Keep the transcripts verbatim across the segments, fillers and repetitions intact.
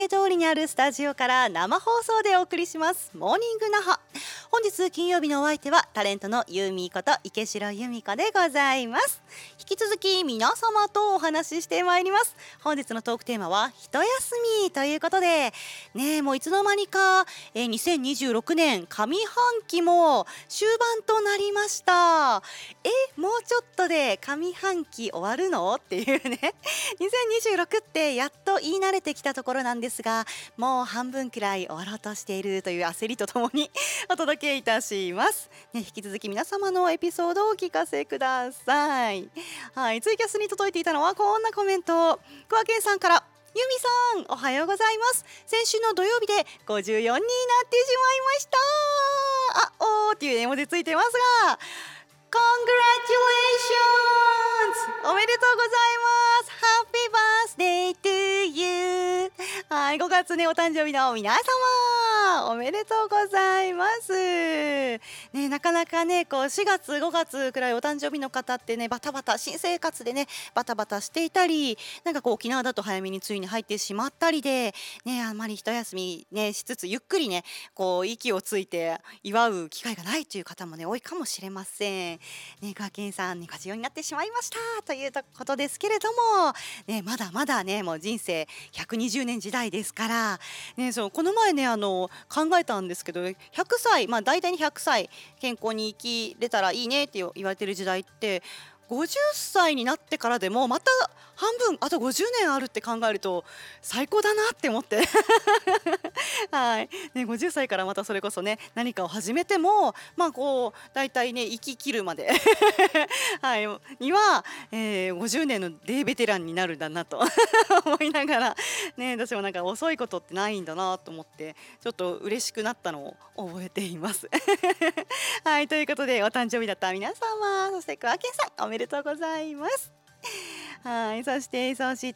通りにあるスタジオから生放送でお送りしますモーニング那覇。本日金曜日のお相手はタレントのユーミーこと池城由美子でございます。引き続き皆様とお話ししてまいります。本日のトークテーマは一休みということでねえ、もういつの間にか、えー、にせんにじゅうろくねん上半期も終盤となりました。えもうちょっとで上半期終わるのっていうねにせんにじゅうろくってやっと言い慣れてきたところなんですが、もう半分くらい終わろうとしているという焦りとともにお届けいたします、ね、引き続き皆様のエピソードをお聞かせください。はい、ツイキャスに届いていたのはこんなコメント。小分けさんから、ゆみさんおはようございます。先週の土曜日でごじゅうよんにんになってしまいました。あおーっていう絵文字ついてますが、Congratulations! おめでとうございます。Happy birthday to you! はい、ごがつね、お誕生日の皆様おめでとうございます、ね、なかなかねこうしがつごがつくらいお誕生日の方ってねバタバタ新生活でねバタバタしていたり、なんかこう沖縄だと早めに梅雨に入ってしまったりでね、あんまり一休みねしつつゆっくりねこう息をついて祝う機会がないという方もね多いかもしれませんね。ガーケンさんねごじゅうよんになってしまいましたということですけれども、ね、まだまだねもう人生ひゃくにじゅうねん時代ですから、ね、そうこの前ねあの考えたんですけど、ひゃくさい、まあ、大体にひゃくさい健康に生きれたらいいねって言われてる時代ってごじゅっさいになってからでもまた半分あとごじゅうねんあるって考えると最高だなって思ってはい、ね、ごじゅっさいからまたそれこそね何かを始めてもまあこうだいたいね生き切るまではい、には、えー、ごじゅうねんのデーベテランになるんだなと思いながら、ね、私もなんか遅いことってないんだなと思ってちょっと嬉しくなったのを覚えていますはい、ということでお誕生日だった皆様、そしてクワケンさんおめでとうございます。はい、そしてそして、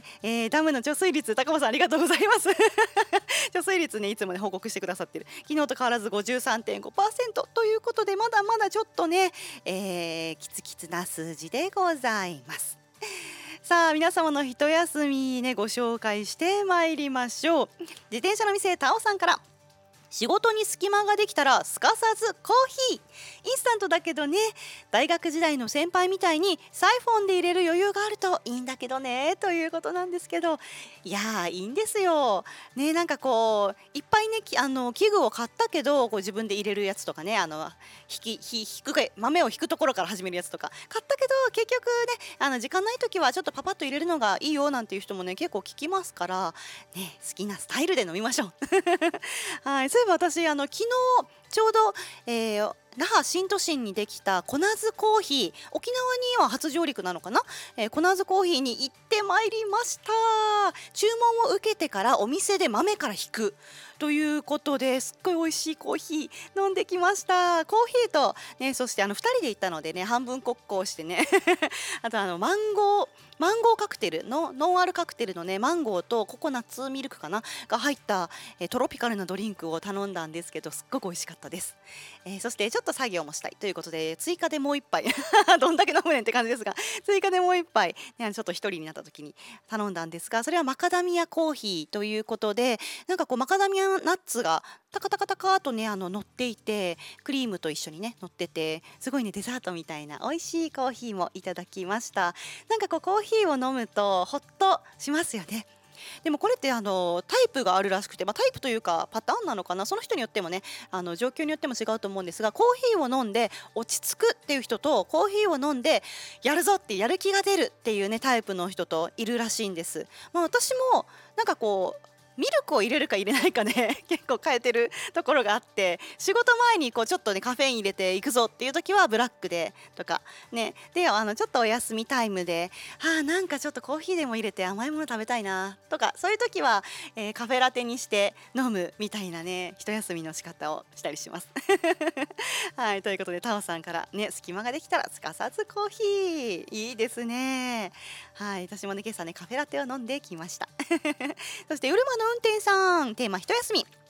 えー、ダムの貯水率高間さんありがとうございます貯水率ねいつもね報告してくださってる、昨日と変わらず ごじゅうさんてんごパーセント ということでまだまだちょっとね、えー、キツキツな数字でございます。さあ皆様の一休みねご紹介してまいりましょう。自転車の店タオさんから、仕事に隙間ができたらすかさずコーヒー、インスタントだけどね、大学時代の先輩みたいにサイフォンで入れる余裕があるといいんだけどねということなんですけど、いやーいいんですよね。なんかこういっぱいねあの器具を買ったけどこう自分で入れるやつとかね、あの引きひ引くか豆を引くところから始めるやつとか買ったけど結局ねあの時間ない時はちょっとパパッと入れるのがいいよなんていう人もね結構聞きますからね、好きなスタイルで飲みましょうはい、そういえば私あの昨日ちょうど、えー那覇新都心にできたコナズコーヒー、沖縄には初上陸なのかな、えー、コナズコーヒーに行ってまいりました。注文を受けてからお店で豆から引くということですっごい美味しいコーヒー飲んできました。コーヒーと、ね、そしてあのふたりで行ったのでね半分国交してねあとあのマンゴーマンゴーカクテルのノンアルカクテルのねマンゴーとココナッツミルクかなが入った、えー、トロピカルなドリンクを頼んだんですけどすっごく美味しかったです、えー、そしてちょっと作業もしたいということで追加でもう一杯どんだけ飲むねんって感じですが追加でもう一杯、ね、ちょっと一人になった時に頼んだんですが、それはマカダミアコーヒーということでなんかこうマカダミアナッツがタカタカタカとねあの乗っていてクリームと一緒にね乗っててすごいねデザートみたいな美味しいコーヒーもいただきました。なんかこうコーヒーを飲むとホッとしますよね。でもこれってあのタイプがあるらしくて、まあ、タイプというかパターンなのかな、その人によってもねあの状況によっても違うと思うんですが、コーヒーを飲んで落ち着くっていう人とコーヒーを飲んでやるぞってやる気が出るっていうねタイプの人といるらしいんです。まあ、私もなんかこうミルクを入れるか入れないかね結構変えてるところがあって、仕事前にこうちょっとねカフェイン入れていくぞっていう時はブラックでとかね、であのちょっとお休みタイムであーなんかちょっとコーヒーでも入れて甘いもの食べたいなとかそういう時は、えーカフェラテにして飲むみたいなね一休みの仕方をしたりしますはい、ということでタオさんからね隙間ができたらすかさずコーヒーいいですね。はい、私もね今朝ねカフェラテを飲んできましたそしてうるまの運転さん、テーマ一休み。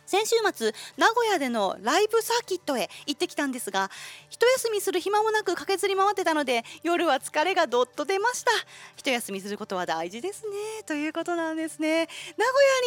先週末名古屋でのライブサーキットへ行ってきたんですが、一休みする暇もなく駆けずり回ってたので夜は疲れがどっと出ました。一休みすることは大事ですねということなんですね。名古屋